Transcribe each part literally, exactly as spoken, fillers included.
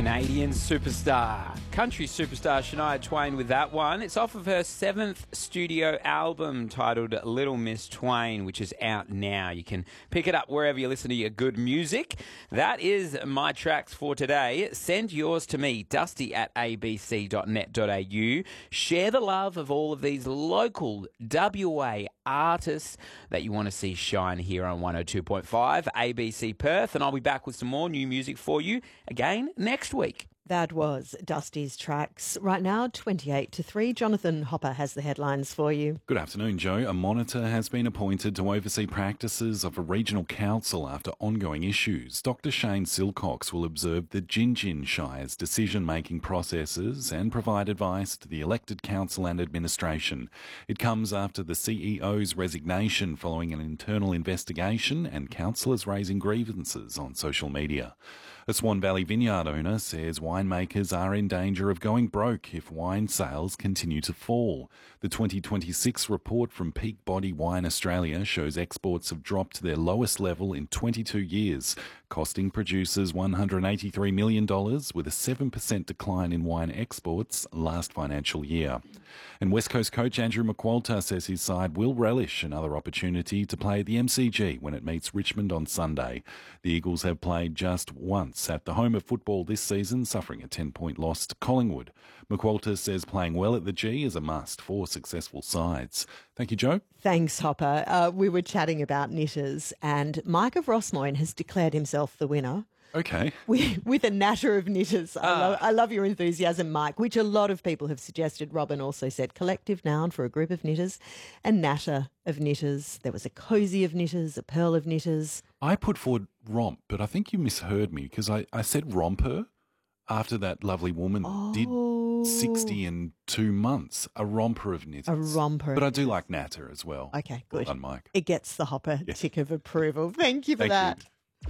Canadian superstar, country superstar Shania Twain with that one. It's off of her seventh studio album titled Little Miss Twain, which is out now. You can pick it up wherever you listen to your good music. That is my tracks for today. Send yours to me, dusty at a b c dot net dot a u. Share the love of all of these local W A artists that you want to see shine here on one oh two point five A B C Perth, and I'll be back with some more new music for you again next week. That was Dusty's tracks. Right now, twenty-eight to three. Jonathan Hopper has the headlines for you. Good afternoon, Joe. A monitor has been appointed to oversee practices of a regional council after ongoing issues. Doctor Shane Silcox will observe the Gingin Shire's decision-making processes and provide advice to the elected council and administration. It comes after the C E O's resignation following an internal investigation and councillors raising grievances on social media. A Swan Valley vineyard owner says winemakers are in danger of going broke if wine sales continue to fall. The twenty twenty-six report from Peak Body Wine Australia shows exports have dropped to their lowest level in twenty-two years, costing producers one hundred eighty-three million dollars, with a seven percent decline in wine exports last financial year. And West Coast coach Andrew McQualter says his side will relish another opportunity to play at the M C G when it meets Richmond on Sunday. The Eagles have played just once at the home of football this season, suffering a ten-point loss to Collingwood. McQualter says playing well at the G is a must for successful sides. Thank you, Joe. Thanks, Hopper. Uh, we were chatting about knitters, and Mike of Rossmoyne has declared himself the winner. Okay. With, with a natter of knitters. I, Ah. love, I love your enthusiasm, Mike, which a lot of people have suggested. Robin also said collective noun for a group of knitters, a natter of knitters. There was a cosy of knitters, a pearl of knitters. I put forward romp, but I think you misheard me because I, I said romper after that lovely woman Oh. did sixty in two months. A romper of knitters. A romper of But I do knitters. like natter as well. Okay, Well good. done, Mike. It gets the Hopper tick of approval. Thank you for Thank that. you.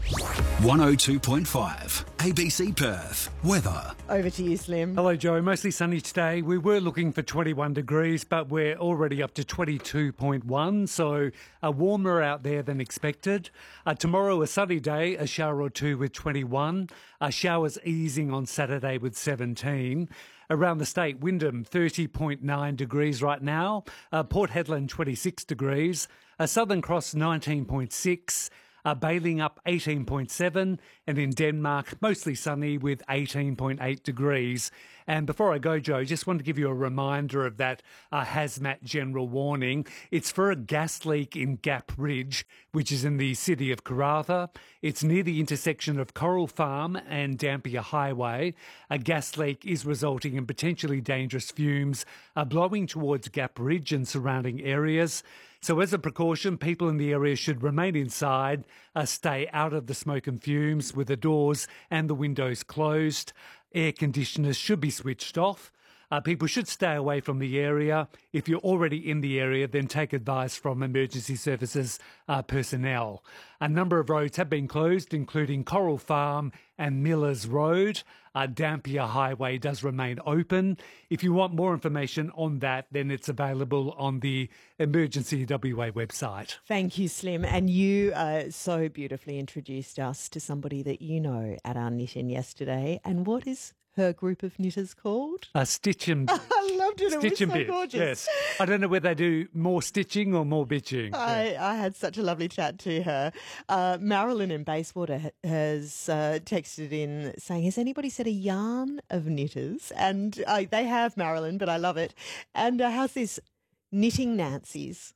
one oh two point five A B C Perth. Weather. Over to you, Slim. Hello, Joe. Mostly sunny today. We were looking for twenty-one degrees, but we're already up to twenty-two point one, so uh, warmer out there than expected. Uh, tomorrow, a sunny day, a shower or two with twenty-one. Uh, showers easing on Saturday with seventeen. Around the state, Wyndham, thirty point nine degrees right now. Uh, Port Hedland, twenty-six degrees. Uh, Southern Cross, nineteen point six. Uh, Bailing up eighteen point seven, and in Denmark, mostly sunny with eighteen point eight degrees. And before I go, Joe, just want to give you a reminder of that uh, hazmat general warning. It's for a gas leak in Gap Ridge, which is in the city of Karratha. It's near the intersection of Coral Farm and Dampier Highway. A gas leak is resulting in potentially dangerous fumes uh, blowing towards Gap Ridge and surrounding areas. So as a precaution, people in the area should remain inside, uh, stay out of the smoke and fumes with the doors and the windows closed. Air conditioners should be switched off. Uh, people should stay away from the area. If you're already in the area, then take advice from emergency services uh, personnel. A number of roads have been closed, including Coral Farm and Millers Road. Uh, Dampier Highway does remain open. If you want more information on that, then it's available on the Emergency W A website. Thank you, Slim. And you uh, so beautifully introduced us to somebody that you know at our knitting yesterday. And what is her group of knitters called? Uh, Stitch and I loved it. It Stitch was and so Bit. gorgeous. Yes. I don't know whether they do more stitching or more bitching. I, I had such a lovely chat to her. Uh, Marilyn in Bayswater ha- has uh, texted in saying, has anybody said a yarn of knitters? And uh, they have, Marilyn, but I love it. And uh, how's this? Knitting Nancy's.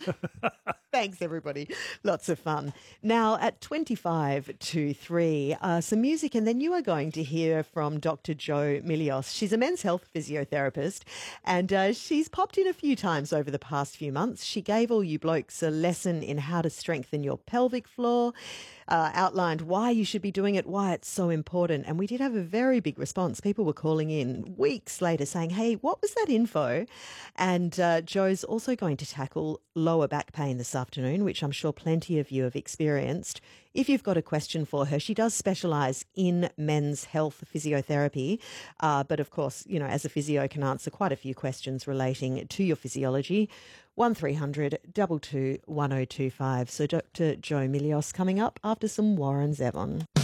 Thanks, everybody. Lots of fun. Now, at twenty-five to three, uh, some music, and then you are going to hear from Doctor Jo Milios. She's a men's health physiotherapist, and uh, she's popped in a few times over the past few months. She gave all you blokes a lesson in how to strengthen your pelvic floor, uh, outlined why you should be doing it, why it's so important, and we did have a very big response. People were calling in weeks later saying, hey, what was that info? And uh, Jo's also going to tackle lower back pain this afternoon, which I'm sure plenty of you have experienced. If you've got a question for her, she does specialise in men's health physiotherapy, uh, but of course, you know, as a physio can answer quite a few questions relating to your physiology. one three hundred two two one oh two five. So Doctor Jo Milios coming up after some Warren Zevon.